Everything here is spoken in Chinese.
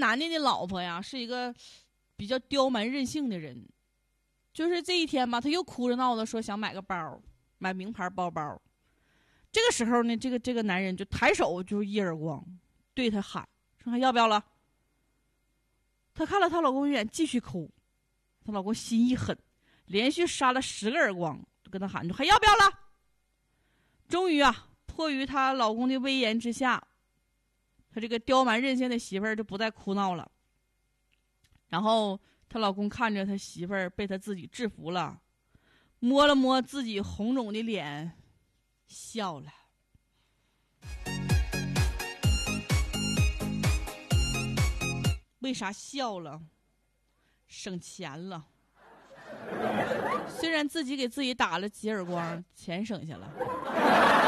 男的的老婆呀，是一个比较刁蛮任性的人。就是这一天吧，他又哭着闹着说想买个包，买名牌包包。这个时候呢，这个男人就抬手就一耳光，对他喊说还要不要了。她看了她老公一眼，继续哭。她老公心一狠，连续扇了10个耳光，就跟她喊说还要不要了。终于啊，迫于她老公的威严之下，她这个刁蛮任性的媳妇儿就不再哭闹了。然后她老公看着她媳妇儿被她自己制服了，摸了摸自己红肿的脸，笑了。为啥笑了？省钱了。虽然自己给自己打了几耳光，钱省下了。